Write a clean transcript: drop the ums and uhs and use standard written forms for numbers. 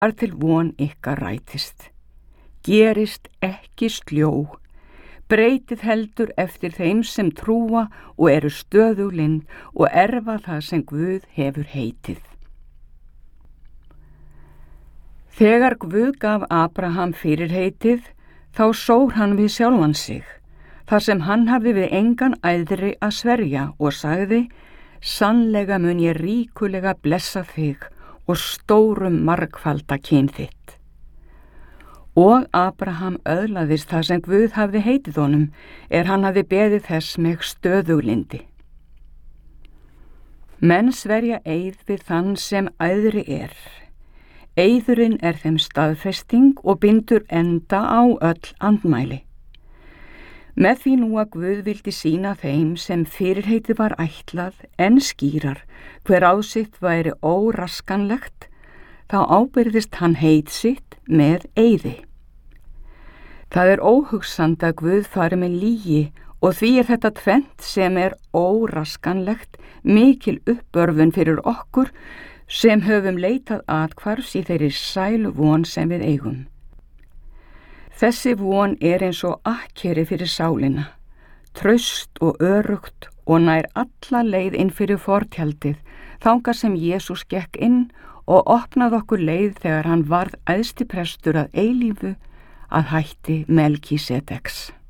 þar til von ykkar rætist. Gerist ekki sljó, breytið heldur eftir þeim sem trúa og eru stöðuglind og erfa það sem Guð hefur heitið. Þegar Guð gaf Abraham fyrirheitið, þá sór hann við sjálfan sig, þar sem hann hafði við engan æðri að sverja og sagði: Sannlega mun ég ríkulega blessa þig og stórum margfalda kyn þitt. Og Abraham öðlaðist það sem Guð hafði heitið honum, hann hafði beðið þess með stöðuglindi. Menn sverja eið við þann sem æðri er. Eiðurinn þeim staðfesting og bindur enda á öll andmæli. Með því nú að Guð vildi sýna þeim sem fyrirheitið var ætlað enn skýrar hver ásitt væri óraskanlegt, þá ábyrðist hann heit sitt með eiði. Það óhugsandi að Guð fari með lygi og því þetta tvennt sem óraskanlegt mikil uppörvun fyrir okkur sem höfum leitað athvarfs í þeirri sælu von sem við eigum. Þessi von eins og akkeri fyrir sálina, traust og örugt og nær alla leið inn fyrir fortjaldið, þangað sem Jesús gekk inn og opnaði okkur leið þegar hann varð æðsti prestur að eilífu að hætti Melkísedeks.